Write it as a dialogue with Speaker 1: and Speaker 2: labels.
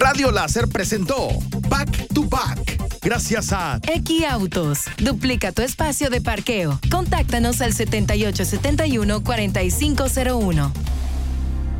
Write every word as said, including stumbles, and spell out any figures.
Speaker 1: Radio Láser presentó Back to Back. Gracias a
Speaker 2: Equiautos. Duplica tu espacio de parqueo. Contáctanos al setenta y ocho setenta y uno cuarenta y cinco cero uno.